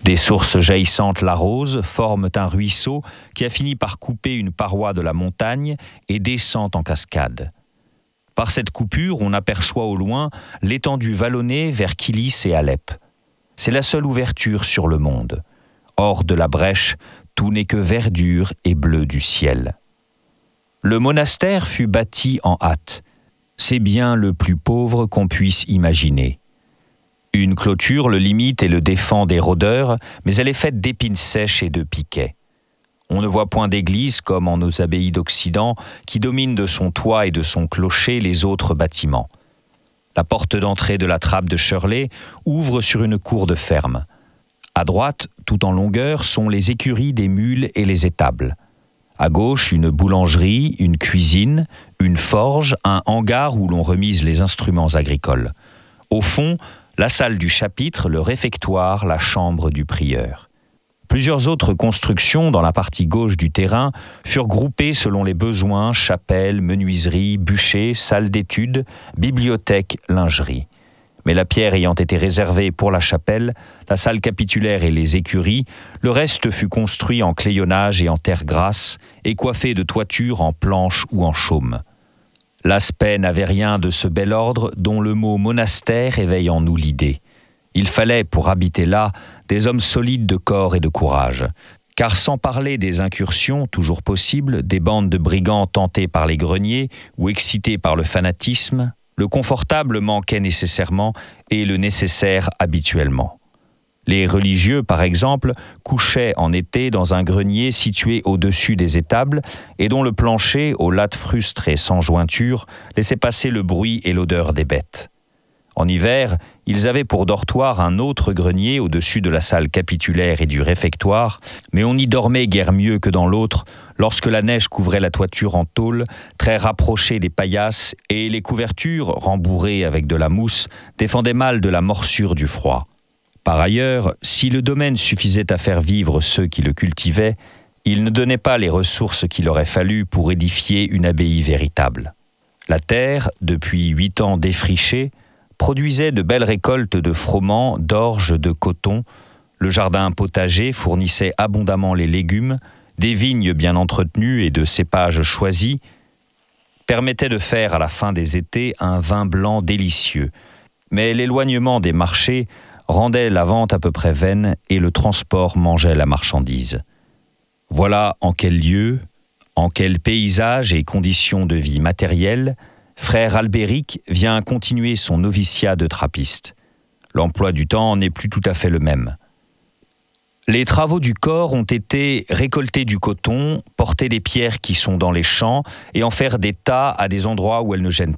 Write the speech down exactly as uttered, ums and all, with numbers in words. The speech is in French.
Des sources jaillissantes l'arrosent, forment un ruisseau qui a fini par couper une paroi de la montagne et descend en cascade. Par cette coupure, on aperçoit au loin l'étendue vallonnée vers Kilis et Alep. C'est la seule ouverture sur le monde. Hors de la brèche, tout n'est que verdure et bleu du ciel. Le monastère fut bâti en hâte. C'est bien le plus pauvre qu'on puisse imaginer. Une clôture le limite et le défend des rôdeurs, mais elle est faite d'épines sèches et de piquets. On ne voit point d'église comme en nos abbayes d'Occident, qui dominent de son toit et de son clocher les autres bâtiments. La porte d'entrée de la trappe de Shirley ouvre sur une cour de ferme. À droite, tout en longueur, sont les écuries des mules et les étables. À gauche, une boulangerie, une cuisine, une forge, un hangar où l'on remise les instruments agricoles. Au fond, la salle du chapitre, le réfectoire, la chambre du prieur. Plusieurs autres constructions dans la partie gauche du terrain furent groupées selon les besoins, chapelles, menuiseries, bûchers, salles d'études, bibliothèques, lingerie. Mais la pierre ayant été réservée pour la chapelle, la salle capitulaire et les écuries, le reste fut construit en clayonnage et en terre grasse et coiffé de toitures en planches ou en chaume. L'aspect n'avait rien de ce bel ordre dont le mot monastère éveille en nous l'idée. Il fallait, pour habiter là, des hommes solides de corps et de courage. Car sans parler des incursions, toujours possibles, des bandes de brigands tentés par les greniers ou excités par le fanatisme, le confortable manquait nécessairement et le nécessaire habituellement. Les religieux, par exemple, couchaient en été dans un grenier situé au-dessus des étables et dont le plancher, aux lattes frustres et sans jointure, laissait passer le bruit et l'odeur des bêtes. En hiver, ils avaient pour dortoir un autre grenier au-dessus de la salle capitulaire et du réfectoire, mais on n'y dormait guère mieux que dans l'autre, lorsque la neige couvrait la toiture en tôle, très rapprochée des paillasses, et les couvertures, rembourrées avec de la mousse, défendaient mal de la morsure du froid. Par ailleurs, si le domaine suffisait à faire vivre ceux qui le cultivaient, il ne donnait pas les ressources qu'il aurait fallu pour édifier une abbaye véritable. La terre, depuis huit ans défrichée, produisait de belles récoltes de froment, d'orge, de coton. Le jardin potager fournissait abondamment les légumes, des vignes bien entretenues et de cépages choisis permettaient de faire à la fin des étés un vin blanc délicieux. Mais l'éloignement des marchés rendait la vente à peu près vaine et le transport mangeait la marchandise. Voilà en quel lieu, en quel paysage et conditions de vie matérielles, frère Albéric vient continuer son noviciat de trappiste. L'emploi du temps n'est plus tout à fait le même. Les travaux du corps ont été récolter du coton, porter des pierres qui sont dans les champs et en faire des tas à des endroits où elles ne gênent